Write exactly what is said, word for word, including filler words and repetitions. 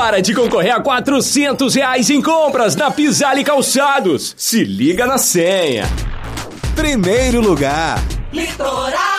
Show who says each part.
Speaker 1: hora de concorrer a quatrocentos reais em compras na Pisale Calçados. Se liga na senha.
Speaker 2: Primeiro lugar.
Speaker 3: Litoral.